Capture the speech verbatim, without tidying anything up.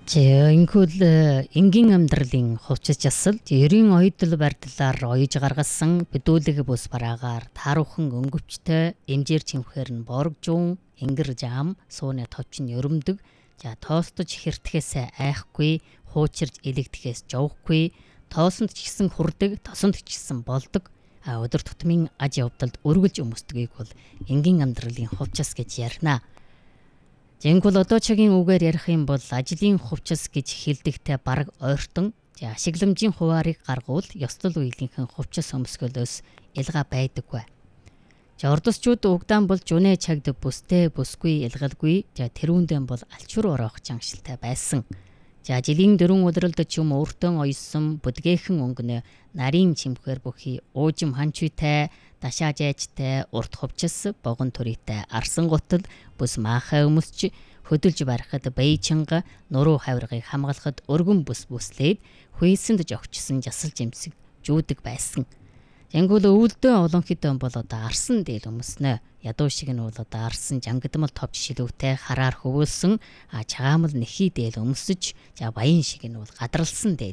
Инхүүл энгийн амьдралын хувцас жасал ерийн оюутал барьдлаар оёж гаргасан бэдүүлэг бус бараагаар тааруухан өнгөвчтэй эмжээр чимхээр нь боргжуун ингэр жаам сууны товчин өрөмдөг за тоостож хэртгэхээс айхгүй хуучирж илэгдэхээс жовхгүй тоосонд ч гэсэн хүрдэг тосонд ч гэсэн болдог а өдөр тутмын аж явдалд өргөлж өмсдгийг бол энгийн амьдралын хувцас гэж ярина. Жингүүл одоочгийн үгээр ярих юм бол ажлын хувцас гэж хэлдэгтэй бараг ойртон ашигламжийн хуваарийг гаргуул ёслол үеийнхэн хувцас өмсгөлөөс ялгаа байдаггүй. Ордосчууд угдаан бол жүнэ чагд бүстэй бүсгүй ялгалгүй тэрүүндэн бол алчуур ороох чангшилтай байсан. За жилийн дөрвөн өдрөлд ч юм өөртөө оёсон бүдгээхэн өнгөнө нарийн чимхээр бүхий уужим ханчүйтай дашаажайчтай урт хувцас богон төрийтэй арсан гутал бүс маахай өмсч хөдөлж барихад баяжинга нуруу хавиргыг хамгаалахад өргөн бүс бүслээд хүйсэнд жогчсон жасал жимсэг жүүдэг байсан. Янгуул өвөлдөө олонхидон бол одоо арсан дээл өмснө. Ядуу шиг нь бол одоо арсан жангадмал товч шилүүтэй хараар хөвөлсөн а чагаамал нэхий дээл өмсөж за баян шиг нь бол гадралсан дээл